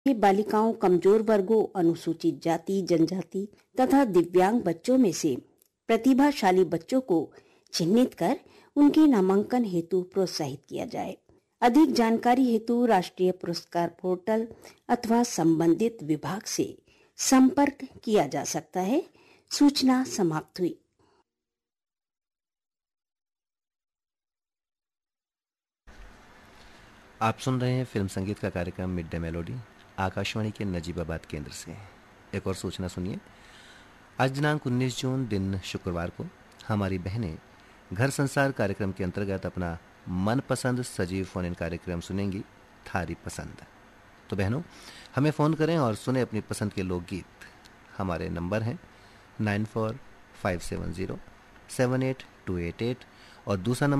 बालिकाओं, कमजोर वर्गों, अनुसूचित जाति, जनजाति तथा दिव्यांग बच्चों में से प्रतिभाशाली बच्चों को चिन्हित कर उनके नामांकन हेतु प्रोत्साहित किया जाए। अधिक जानकारी हेतु राष्ट्रीय पुरस्कार पोर्टल अथवा संबंधित विभाग से संपर्क किया जा सकता है। सूचना समाप्त हुई। आप सुन रहे हैं फिल्म संगीत का कार्यक्रम मिड डे मेलोडी, आकाशवाणी के नजीबाबाद केंद्र से। एक और सूचना सुनिए। आज दिनांक 19 जून दिन शुक्रवार को हमारी बहनें घर संसार कार्यक्रम के अंतर्गत अपना मनपसंद सजीव फोन इन कार्यक्रम सुनेंगी, थारी पसंद। तो बहनों, हमें फ़ोन करें और सुने अपनी पसंद के लोकगीत। हमारे नंबर हैं 9457078288 और दूसरा नंबर